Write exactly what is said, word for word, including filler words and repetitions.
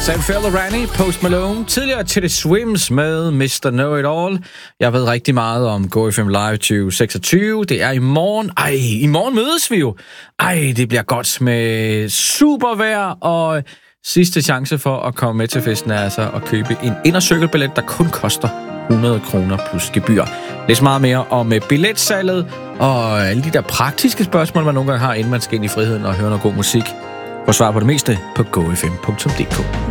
Sam Feld Rani, Post Malone, tidligere til The Swims med mister Know It All. Jeg ved rigtig meget om Go F M Live tyve seksogtyve. Det er i morgen. Ej, i morgen mødes vi jo. Ej, det bliver godt med super vejr, og sidste chance for at komme med til festen er altså at købe en indercirkelbillet, der kun koster hundrede kroner plus gebyr. Læs meget mere om billetsalget og alle de der praktiske spørgsmål, man nogle gange har, inden man skal ind i friheden og høre noget god musik. Få svar på det meste på go f m punktum d k.